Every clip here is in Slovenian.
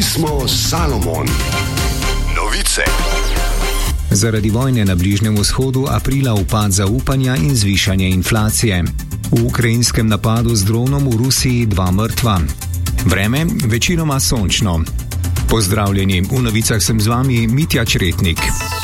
Pismo Salomon. Novice. Zaradi vojne na Bližnjem vzhodu aprila upad zaupanja in zvišanje inflacije. V ukrajinskem napadu z dronom v Rusiji 2 mrtva. Vreme večinoma sončno. Pozdravljeni, v novicah sem z vami Mitja Čretnik.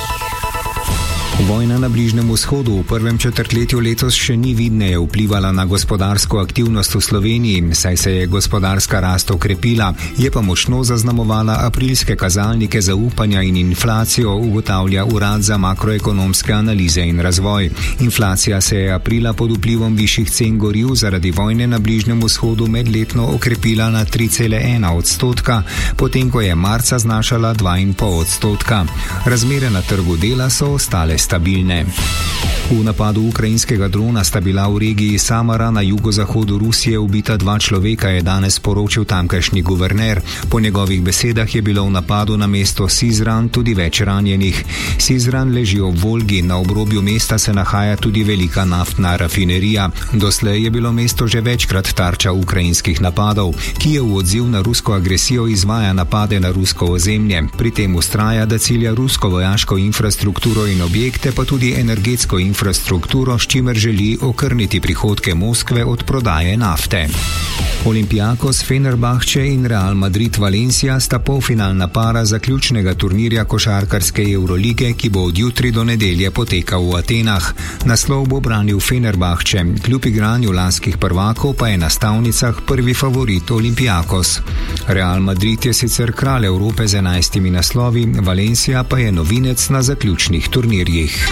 Vojna na Bližnjem vzhodu v prvem četrtletju letos še ni vidneje vplivala na gospodarsko aktivnost v Sloveniji, saj se je gospodarska rast okrepila, je pa močno zaznamovala aprilske kazalnike zaupanja in inflacijo, ugotavlja Urad za makroekonomske analize in razvoj. Inflacija se je aprila pod vplivom višjih cen goriv zaradi vojne na Bližnjem vzhodu medletno okrepila na 3,1%, potem ko je marca znašala 2,5%. Razmere na trgu dela so ostale stabilne. V napadu ukrajinskega drona sta bila v regiji Samara na jugozahodu Rusije ubita 2 človeka, je danes poročil tamkajšnji guverner. Po njegovih besedah je bilo v napadu na mesto Sizran tudi več ranjenih. Sizran leži ob Volgi, na obrobju mesta se nahaja tudi velika naftna rafinerija. Doslej je bilo mesto že večkrat tarča ukrajinskih napadov. Kijev v odziv na rusko agresijo izvaja napade na rusko ozemlje. Pri tem vztraja, da cilja rusko vojaško infrastrukturo in objekte, pa tudi energetsko infrastrukturo, s čimer želi okrniti prihodke Moskve od prodaje nafte. Olympiakos Fenerbahče in Real Madrid Valencia sta polfinalna para zaključnega turnirja košarkarske Eurolige, ki bo od jutri do nedelje potekal v Atenah. Naslov bo branil Fenerbahče, kljub igranju lanskih prvakov pa je na stavnicah prvi favorit Olympiakos. Real Madrid je sicer kralj Evrope z 11 naslovi, Valencia pa je novinec na zaključnih turnirjih.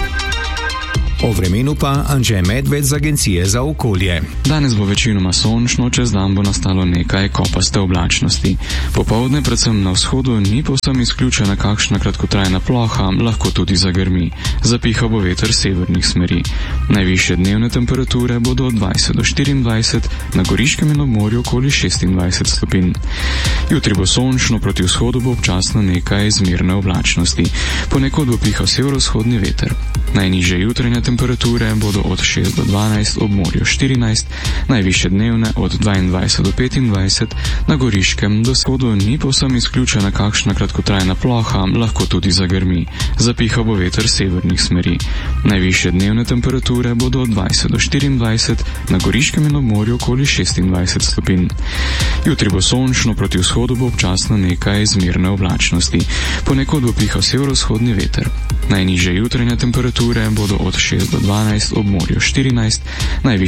O vremenu pa Anže Medved z Agencije za okolje. Danes bo večinoma sončno, čez dan bo nastalo nekaj kopaste oblačnosti. Popoldne predvsem na vzhodu ni povsem izključena kakšna kratkotrajna ploha, lahko tudi zagrmi. Zapihal bo veter severnih smeri. Najvišje dnevne temperature bodo od 20 do 24, na Goriškem in ob morju okoli 26 stopinj. Jutri bo sončno, proti vzhodu bo občasno nekaj zmerne oblačnosti. Ponekod bo pihal severovzhodni veter. Najnižje jutranje temperature bodo od 6 do 12, ob morju 14, najvišje dnevne od 22 do 25, na Goriškem do vzhodu ni povsem izključena kakšna kratkotrajna ploha, lahko tudi zagrmi. Zapihal bo veter severnih smeri. Najvišje dnevne temperature bodo od 20 do 24, na Goriškem in ob morju okoli 26 stopinj. Jutri bo sončno, proti vzhodu bo občasno nekaj zmerne oblačnosti. Ponekod bo pihal severovzhodni veter. Najnižje jutranje temperature bodo od 6 do 12, ob morju 14, najvišje